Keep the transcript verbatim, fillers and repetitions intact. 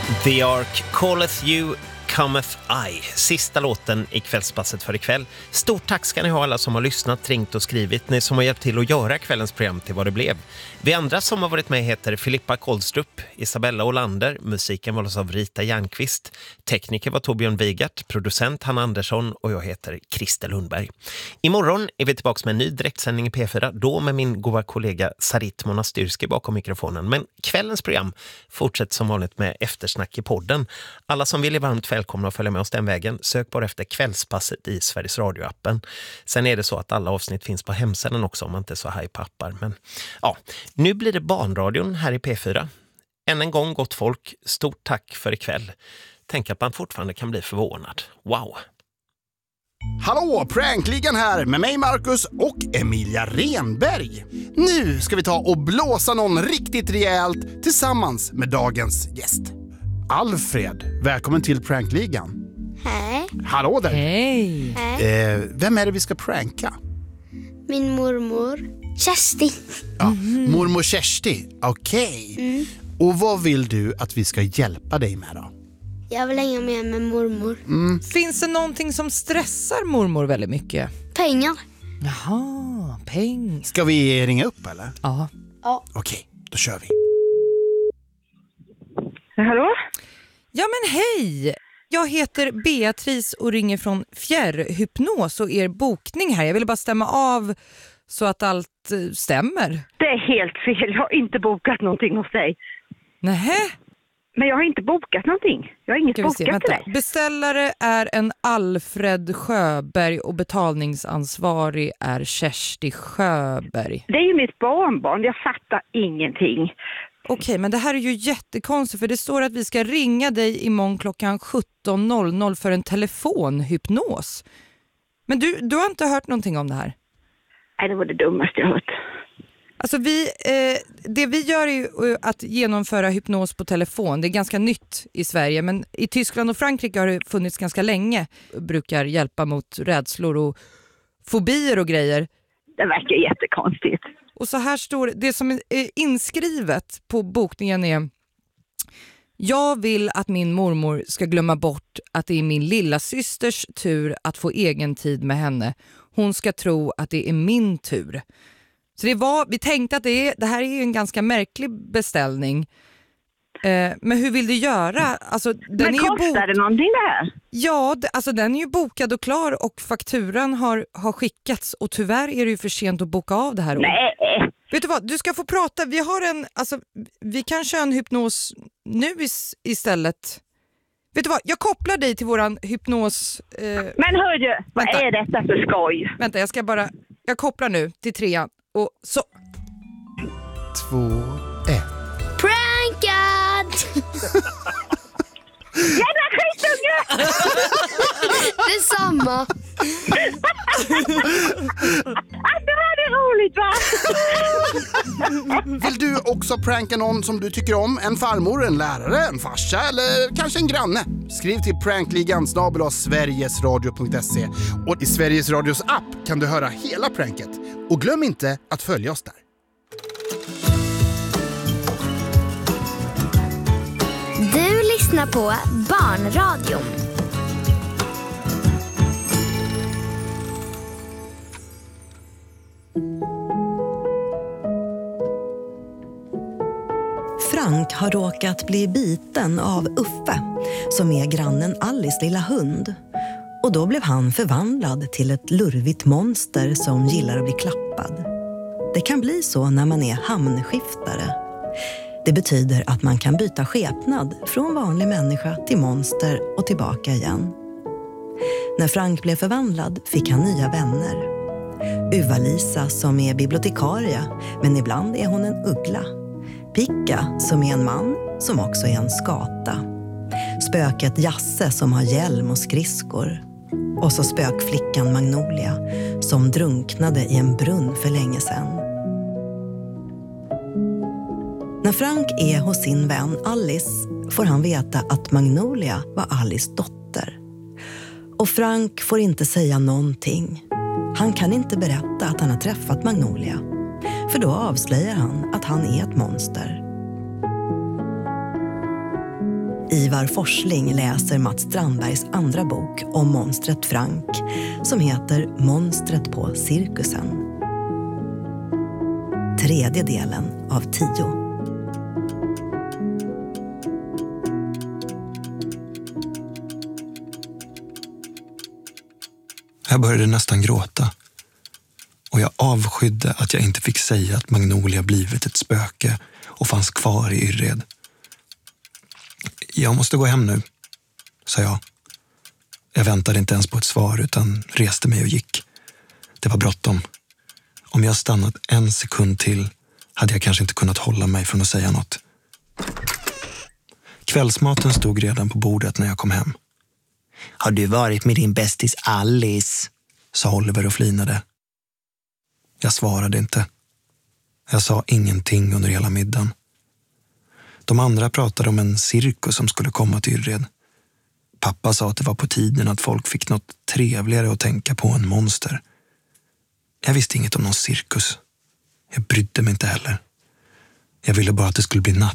The Ark calleth you, cometh I. Sista låten i kvällspasset för ikväll. Stort tack ska ni ha alla som har lyssnat, ringt och skrivit. Ni som har hjälpt till att göra kvällens program till vad det blev. Vi andra som har varit med heter Filippa Kollstrup, Isabella Olander. Musiken var av Rita Järnqvist. Tekniker var Torbjörn Wigert. Producent Hanna Andersson. Och jag heter Christer Lundberg. Imorgon är vi tillbaka med en ny direktsändning i P fyra. Då med min goda kollega Sarit Monastyrski bakom mikrofonen. Men kvällens program fortsätter som vanligt med eftersnack i podden. Alla som vill är varmt välkomna att följa med oss den vägen. Sök bara efter kvällspasset i Sveriges Radio-appen. Sen är det så att alla avsnitt finns på hemsidan också om man inte är så haj på appar. Men ja, nu blir det barnradion här i P fyra. Än en gång gott folk, stort tack för ikväll. Tänk att man fortfarande kan bli förvånad. Wow! Hallå, Prankligan här med mig Marcus och Emilia Renberg. Nu ska vi ta och blåsa någon riktigt rejält tillsammans med dagens gäst. Alfred, välkommen till Prankligan. Hej. Hallå där. Hej. Hej. Eh, vem är det vi ska pranka? Min mormor. Kersti. Ja, mm. Mormor Kersti, okej. Okay. Mm. Och vad vill du att vi ska hjälpa dig med då? Jag vill hänga med med mormor. Mm. Finns det någonting som stressar mormor väldigt mycket? Pengar. Jaha, pengar. Ska vi ringa upp eller? Ja. Ja. Okej, då kör vi. Hallå? Ja men hej! Jag heter Beatrice och ringer från Fjärrhypnos och er bokning här. Jag ville bara stämma av så att allt stämmer. Det är helt fel. Jag har inte bokat någonting hos dig. Nähä? Men jag har inte bokat någonting. Jag har inget Ska vi se, bokat till vänta. dig. Beställare är en Alfred Sjöberg och betalningsansvarig är Kersti Sjöberg. Det är ju mitt barnbarn. Jag fattar ingenting. Okej, men det här är ju jättekonstigt för det står att vi ska ringa dig imorgon klockan sjutton noll noll för en telefonhypnos. Men du, du har inte hört någonting om det här? Nej, det var det dummaste jag har hört. Alltså vi, eh, det vi gör är ju att genomföra hypnos på telefon. Det är ganska nytt i Sverige, men i Tyskland och Frankrike har det funnits ganska länge. Brukar hjälpa mot rädslor och fobier och grejer. Det verkar jättekonstigt. Och så här står det som är inskrivet på bokningen är: jag vill att min mormor ska glömma bort att det är min lilla systers tur att få egen tid med henne. Hon ska tro att det är min tur. Så det var, vi tänkte att det, är, det här är en ganska märklig beställning. Eh, men hur vill du göra? Alltså, den men är ju kostar bo- det någonting det här? Ja, det, alltså den är ju bokad och klar och fakturan har, har skickats och tyvärr är det ju för sent att boka av det här. Nej. Vet du vad, du ska få prata. Vi har en, alltså vi kan köra en hypnos nu is, istället. Vet du vad, jag kopplar dig till våran hypnos. Eh, men hörru, vad vänta. är detta för skoj? Vänta, jag ska bara, jag kopplar nu till trean och så. Två, ett. Prankad! Jävla skitunge! Detsamma. Att det här är roligt va? Vill du också pranka någon som du tycker om? En farmor, en lärare, en farsa eller kanske en granne? Skriv till prankligan snabel-a sverigesradio punkt se och i Sveriges Radios app kan du höra hela pranket. Och glöm inte att följa oss där. Du lyssnar på Barnradion. Frank har råkat bli biten av Uffe, som är grannen Alice lilla hund. Och då blev han förvandlad till ett lurvigt monster som gillar att bli klappad. Det kan bli så när man är hamnskiftare. Det betyder att man kan byta skepnad från vanlig människa till monster och tillbaka igen. När Frank blev förvandlad fick han nya vänner. Uva-Lisa som är bibliotekarie, men ibland är hon en uggla. Picka som är en man som också är en skata. Spöket Jasse som har hjälm och skridskor. Och så spökflickan Magnolia som drunknade i en brunn för länge sedan. När Frank är hos sin vän Alice får han veta att Magnolia var Alice dotter. Och Frank får inte säga någonting. Han kan inte berätta att han har träffat Magnolia. För då avslöjar han att han är ett monster. Ivar Forsling läser Mats Strandbergs andra bok om monstret Frank som heter Monstret på cirkusen. Tredje delen av tio. Jag började nästan gråta. Och jag avskydde att jag inte fick säga att Magnolia blivit ett spöke och fanns kvar i Yrred. Jag måste gå hem nu, sa jag. Jag väntade inte ens på ett svar utan reste mig och gick. Det var bråttom. Om jag stannat en sekund till hade jag kanske inte kunnat hålla mig från att säga något. Kvällsmaten stod redan på bordet när jag kom hem. Har du varit med din bästis Alice? Sa Oliver och flinade. Jag svarade inte. Jag sa ingenting under hela middagen. De andra pratade om en cirkus som skulle komma till Yrred. Pappa sa att det var på tiden att folk fick något trevligare att tänka på än monster. Jag visste inget om någon cirkus. Jag brydde mig inte heller. Jag ville bara att det skulle bli natt.